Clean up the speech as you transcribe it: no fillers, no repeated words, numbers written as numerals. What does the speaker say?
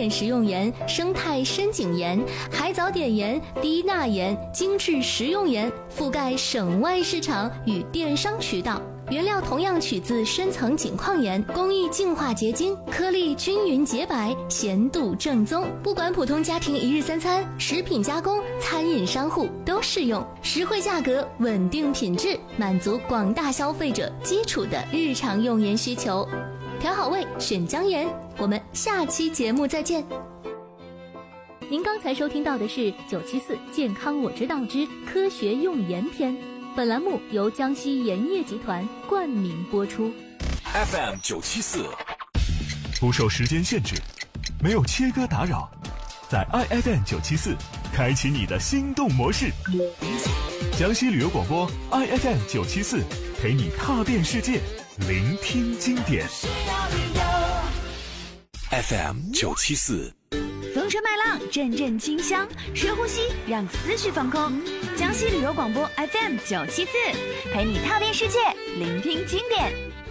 面食用盐、生态深井盐、海藻碘盐、低钠盐、精致食用盐，覆盖省外市场与电商渠道。原料同样取自深层井矿盐，工艺净化结晶，颗粒均匀洁白，咸度正宗。不管普通家庭一日三餐、食品加工、餐饮商户都适用，实惠价格，稳定品质，满足广大消费者基础的日常用盐需求。调好味，选江盐。我们下期节目再见。您刚才收听到的是974健康我知道之科学用盐篇。本栏目由江西盐业集团冠名播出。 FM974不受时间限制，没有切割打扰，在 IFM974开启你的心动模式。江西旅游广播 IFM974陪你踏遍世界，聆听经典。FM974 风吹麦浪，阵阵清香，深呼吸，让思绪放空。江西旅游广播 FM974，陪你踏遍世界，聆听经典。